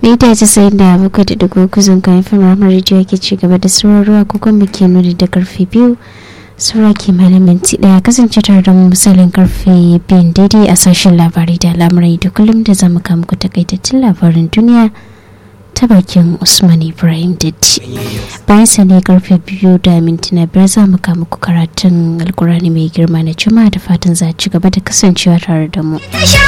Lita 97.3 zangon FM Ramar Radio yake ci gaba da sauraro agogon muke nuni da karfe 2 saura kimanin minti daya kasance tare da misalin karfe 2 daidai a sashen labarai da al'amurai da kullum da zamu kawo muku takaitattun labarin duniya ta bakin Usman Ibrahim Datti. Bayan sa ne karfe 2:05 za mu kawo muku karatun Alkur'ani mai girma na Juma'a da fatan za ci gaba da kasancewa tare da mu.